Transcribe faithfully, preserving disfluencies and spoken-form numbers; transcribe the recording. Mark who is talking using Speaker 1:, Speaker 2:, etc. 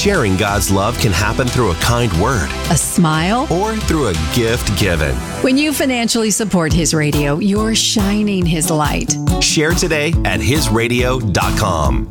Speaker 1: Sharing God's love can happen through a kind word
Speaker 2: A smile?
Speaker 1: or through a gift given.
Speaker 2: When you financially support His Radio, you're shining His light.
Speaker 1: Share today at his radio dot com.